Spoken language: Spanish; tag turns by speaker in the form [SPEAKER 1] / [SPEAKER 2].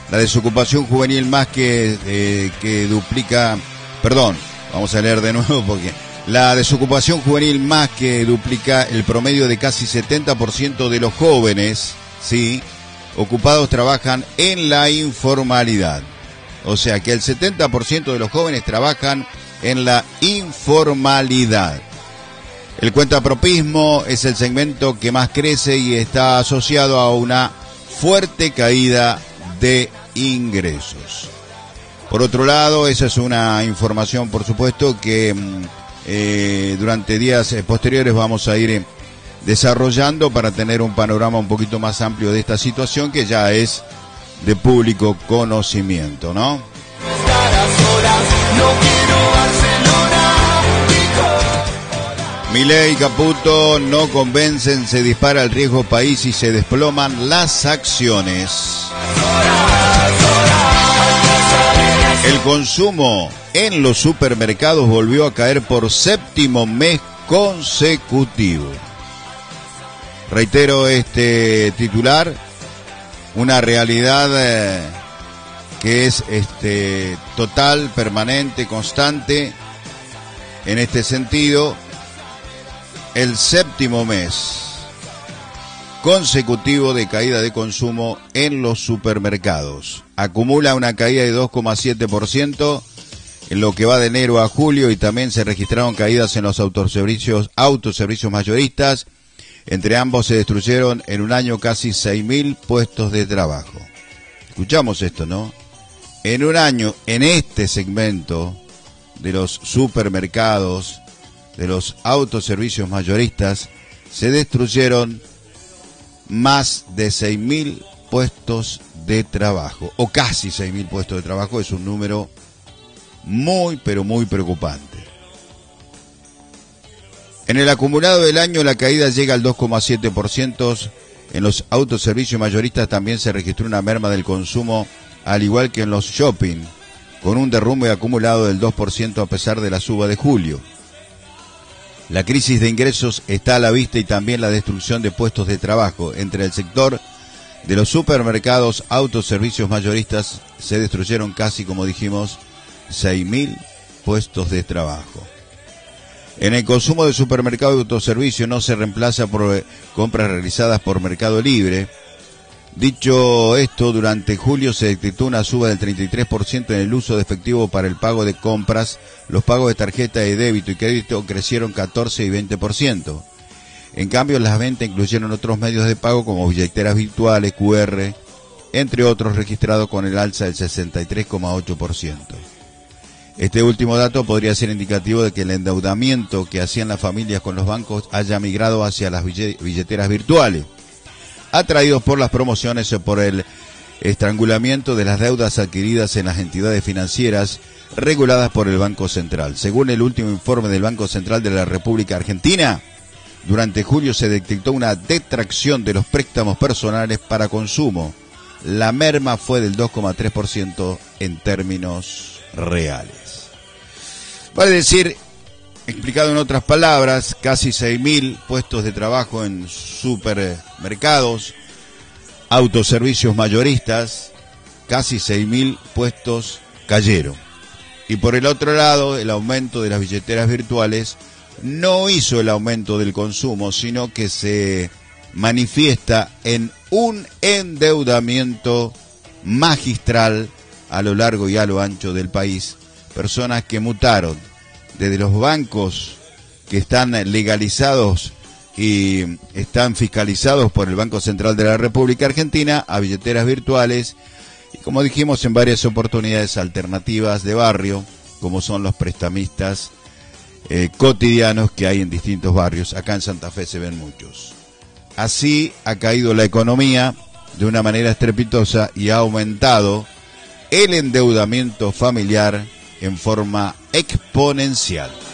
[SPEAKER 1] La desocupación juvenil más que duplica, perdón, vamos a leer de nuevo porque la desocupación juvenil más que duplica el promedio de casi 70% de los jóvenes, ¿sí?, ocupados trabajan en la informalidad. O sea que el 70% de los jóvenes trabajan en la informalidad. El cuentapropismo es el segmento que más crece y está asociado a una fuerte caída de ingresos. Por otro lado, esa es una información, por supuesto, que durante días posteriores vamos a ir desarrollando para tener un panorama un poquito más amplio de esta situación que ya es de público conocimiento, ¿no? Milei y Caputo no convencen, se dispara el riesgo país y se desploman las acciones. El consumo en los supermercados volvió a caer por séptimo mes consecutivo. Reitero este titular, una realidad que es total, permanente, constante. En este sentido, el séptimo mes consecutivo de caída de consumo en los supermercados. Acumula una caída de 2,7% en lo que va de enero a julio y también se registraron caídas en los autoservicios mayoristas. Entre ambos se destruyeron en un año casi 6.000 puestos de trabajo. Escuchamos esto, ¿no? En un año, en este segmento de los supermercados, de los autoservicios mayoristas, se destruyeron más de 6.000 puestos de trabajo, o casi 6.000 puestos de trabajo. Es un número muy, pero muy preocupante. En el acumulado del año la caída llega al 2,7%. En los autoservicios mayoristas también se registró una merma del consumo, al igual que en los shopping, con un derrumbe acumulado del 2% a pesar de la suba de julio. La crisis de ingresos está a la vista y también la destrucción de puestos de trabajo. Entre el sector de los supermercados, autoservicios mayoristas, se destruyeron casi, como dijimos, 6.000 puestos de trabajo. En el consumo de supermercado y autoservicio no se reemplaza por compras realizadas por Mercado Libre. Dicho esto, durante julio se detectó una suba del 33% en el uso de efectivo para el pago de compras. Los pagos de tarjeta de débito y crédito crecieron 14 y 20%. En cambio, las ventas incluyeron otros medios de pago como billeteras virtuales, QR, entre otros, registrados con el alza del 63,8%. Este último dato podría ser indicativo de que el endeudamiento que hacían las familias con los bancos haya migrado hacia las billeteras virtuales, atraídos por las promociones o por el estrangulamiento de las deudas adquiridas en las entidades financieras reguladas por el Banco Central. Según el último informe del Banco Central de la República Argentina, durante julio se detectó una detracción de los préstamos personales para consumo. La merma fue del 2,3% en términos reales. Vale decir, explicado en otras palabras, casi 6.000 puestos de trabajo en supermercados, autoservicios mayoristas, casi 6.000 puestos cayeron. Y por el otro lado, el aumento de las billeteras virtuales no hizo el aumento del consumo, sino que se manifiesta en un endeudamiento magistral a lo largo y a lo ancho del país. Personas que mutaron desde los bancos que están legalizados y están fiscalizados por el Banco Central de la República Argentina a billeteras virtuales y, como dijimos en varias oportunidades, alternativas de barrio, como son los prestamistas cotidianos que hay en distintos barrios. Acá en Santa Fe se ven muchos. Así ha caído la economía de una manera estrepitosa y ha aumentado el endeudamiento familiar en forma exponencial.